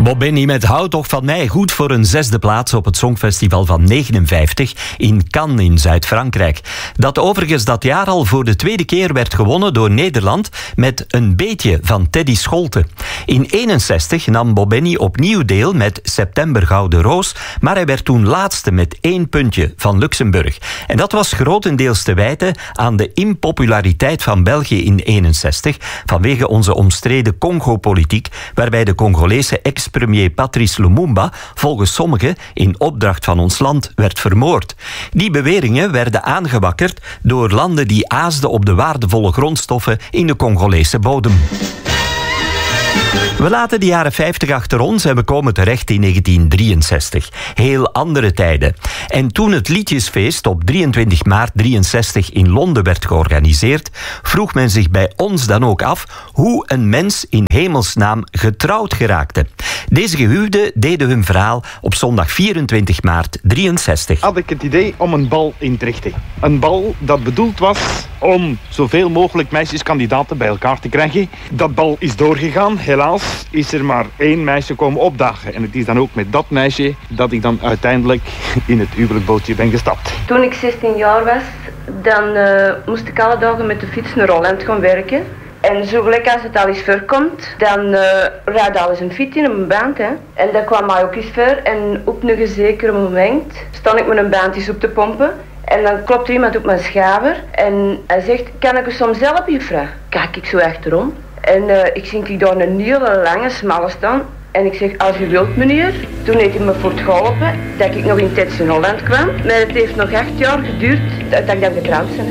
Bob Benny met Hou toch van mij goed voor een 6e plaats op het Songfestival van 59 in Cannes in Zuid-Frankrijk. Dat overigens dat jaar al voor de 2e keer werd gewonnen door Nederland met Een beetje van Teddy Scholten. In 61 nam Bob Benny opnieuw deel met September Gouden Roos, maar hij werd toen laatste met 1 puntje van Luxemburg. En dat was grotendeels te wijten aan de impopulariteit van België in 61 vanwege onze omstreden Congo-politiek, waarbij de Congolese ex-premier Patrice Lumumba volgens sommigen in opdracht van ons land werd vermoord. Die beweringen werden aangewakkerd door landen die aasden op de waardevolle grondstoffen in de Congolese bodem. We laten de jaren 50 achter ons en we komen terecht in 1963. Heel andere tijden. En toen het Liedjesfeest op 23 maart 63 in Londen werd georganiseerd, vroeg men zich bij ons dan ook af hoe een mens in hemelsnaam getrouwd geraakte. Deze gehuwden deden hun verhaal op zondag 24 maart 63. Had ik het idee om een bal in te richten. Een bal dat bedoeld was om zoveel mogelijk meisjeskandidaten bij elkaar te krijgen. Dat bal is doorgegaan. Helaas is er maar 1 meisje komen opdagen. En het is dan ook met dat meisje dat ik dan uiteindelijk in het huwelijkbootje ben gestapt. Toen ik 16 jaar was, dan moest ik alle dagen met de fiets naar Holland gaan werken. En zo gelijk als het al eens voorkomt, dan rijd al eens een fiets in een band. Hè. En dat kwam mij ook eens voor. En op een zeker moment stond ik met een bandjes op te pompen. En dan klopt er iemand op mijn schaver. En hij zegt, kan ik u soms helpen, juffrouw? Kijk ik zo achterom. En ik zie daar een hele lange, smalle staan. En ik zeg, als u wilt meneer. Toen heeft hij me voor het geholpen dat ik nog in Tets in Holland kwam. Maar het heeft nog 8 jaar geduurd dat ik dan getrouwd ben.